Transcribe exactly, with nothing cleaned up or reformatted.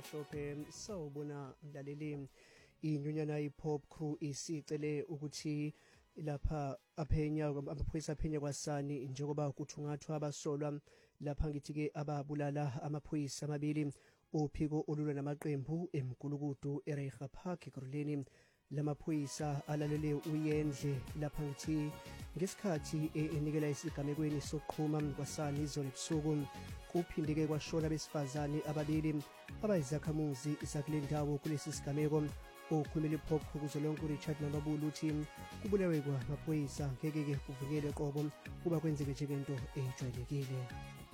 omhlophe sawubona mlaleli. Inyunyana iPop Crew isicele ukuthi lapha aphenya amaphoyisa aphenya kwaSani njengoba kuthungathwa abasolwa lapha ngithi ke ababulala amaphoyisa amabili ophiko olulwa namaqembu eMgulukudu eReiger Park eGroleni. Lamaphoyisa alalele uyendle lapha ngithi ngesikhathi enikela isigamekweni sokuqhuma kwaSani izolo ebusuku. Kuphindeke kwashona besifazane ababili abayizakhamuzi zakule ndawo kulesi sigameko. Ukhulumela iPop kuzolonke Richard Nababulu uthi kubulewe kwamaphoyisa ngeke ke kuvikele qobo kuba kwenzeke nje into ejwayelekile.